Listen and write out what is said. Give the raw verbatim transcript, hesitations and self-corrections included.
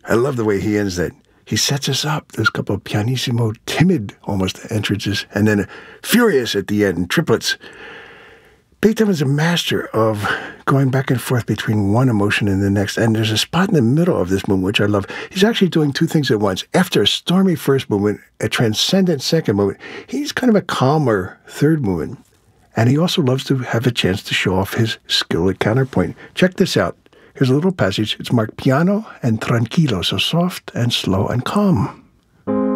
I love the way he ends that. He sets us up. There's a couple of pianissimo, timid almost entrances, and then furious at the end, triplets. Beethoven's a master of going back and forth between one emotion and the next. And there's a spot in the middle of this movement, which I love. He's actually doing two things at once. After a stormy first movement, a transcendent second movement, he's kind of a calmer third movement. And he also loves to have a chance to show off his skill at counterpoint. Check this out. Here's a little passage. It's marked piano and tranquillo, so soft and slow and calm.